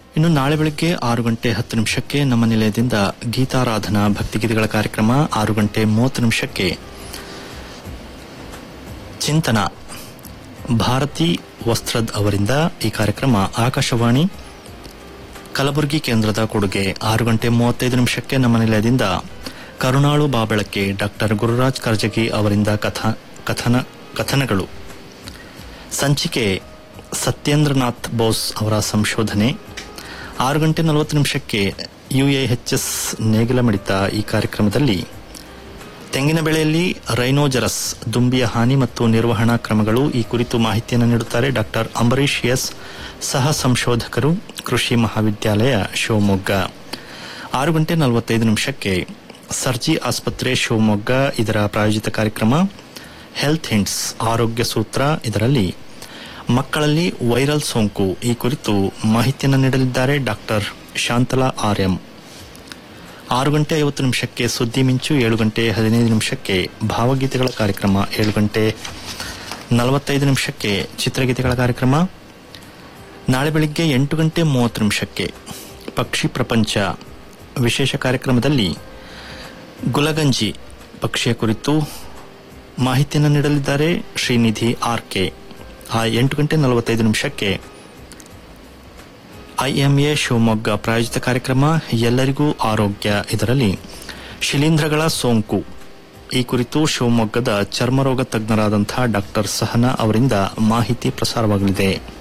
ಇನ್ನು ನಾಳೆ ಬೆಳಗ್ಗೆ 6:10 ನಮ್ಮ ನಿಲಯದಿಂದ ಗೀತಾರಾಧನಾ ಭಕ್ತಿಗೀತೆಗಳ ಕಾರ್ಯಕ್ರಮ. 6:30 ಚಿಂತನ ಭಾರತಿ ವಸ್ತ್ರದ್ ಅವರಿಂದ ಈ ಕಾರ್ಯಕ್ರಮ ಆಕಾಶವಾಣಿ ಕಲಬುರಗಿ ಕೇಂದ್ರದ ಕೊಡುಗೆ. 6:35 ನಮ್ಮ ನಿಲಯದಿಂದ ಕರುಣಾಳು ಬಾಬೆಳಕ್ಕೆ ಡಾಕ್ಟರ್ ಗುರುರಾಜ್ ಕರ್ಜಗಿ ಅವರಿಂದ ಕಥನಗಳು. ಸಂಚಿಕೆ ಸತ್ಯೇಂದ್ರನಾಥ್ ಬೋಸ್ ಅವರ ಸಂಶೋಧನೆ. 6:40 UAHS ನೇಗಿಲ ಮಿಡಿತ. ಈ ಕಾರ್ಯಕ್ರಮದಲ್ಲಿ ತೆಂಗಿನ ಬೆಳೆಯಲ್ಲಿ ರೈನೋಜರಸ್ ದುಂಬಿಯ ಹಾನಿ ಮತ್ತು ನಿರ್ವಹಣಾ ಕ್ರಮಗಳು ಈ ಕುರಿತು ಮಾಹಿತಿಯನ್ನು ನೀಡುತ್ತಾರೆ ಡಾಕ್ಟರ್ ಅಂಬರೀಶ್ ಎಸ್, ಸಹ ಸಂಶೋಧಕರು, ಕೃಷಿ ಮಹಾವಿದ್ಯಾಲಯ, ಶಿವಮೊಗ್ಗ. 6:45 ಸರ್ಜಿ ಆಸ್ಪತ್ರೆ ಶಿವಮೊಗ್ಗ ಇದರ ಪ್ರಾಯೋಜಿತ ಕಾರ್ಯಕ್ರಮ ಹೆಲ್ತ್ ಹಿಂಟ್ಸ್ ಆರೋಗ್ಯ ಸೂತ್ರ. ಇದರಲ್ಲಿ ಮಕ್ಕಳಲ್ಲಿ ವೈರಲ್ ಸೋಂಕು ಈ ಕುರಿತು ಮಾಹಿತಿಯನ್ನು ನೀಡಲಿದ್ದಾರೆ ಡಾಕ್ಟರ್ ಶಾಂತಲಾ ಆರ್ಎಂ. 6:50 ಸುದ್ದಿ ಮಿಂಚು. 7:15 ಭಾವಗೀತೆಗಳ ಕಾರ್ಯಕ್ರಮ. 7:45 ಚಿತ್ರಗೀತೆಗಳ ಕಾರ್ಯಕ್ರಮ. ನಾಳೆ ಬೆಳಿಗ್ಗೆ 8:30 ಪಕ್ಷಿ ಪ್ರಪಂಚ ವಿಶೇಷ ಕಾರ್ಯಕ್ರಮದಲ್ಲಿ ಗುಲಗಂಜಿ ಪಕ್ಷಿಯ ಕುರಿತು ಮಾಹಿತಿಯನ್ನು ನೀಡಲಿದ್ದಾರೆ ಶ್ರೀನಿಧಿ ಆರ್ಕೆ. 8:45 IMA ಶಿವಮೊಗ್ಗ ಪ್ರಾಯೋಜಿತ ಕಾರ್ಯಕ್ರಮ ಎಲ್ಲರಿಗೂ ಆರೋಗ್ಯ. ಇದರಲ್ಲಿ ಶಿಲೀಂಧ್ರಗಳ ಸೋಂಕು ಈ ಕುರಿತು ಶಿವಮೊಗ್ಗದ ಚರ್ಮರೋಗ ತಜ್ಞರಾದಂತಹ ಡಾಕ್ಟರ್ ಸಹನಾ ಅವರಿಂದ ಮಾಹಿತಿ ಪ್ರಸಾರವಾಗಲಿದೆ.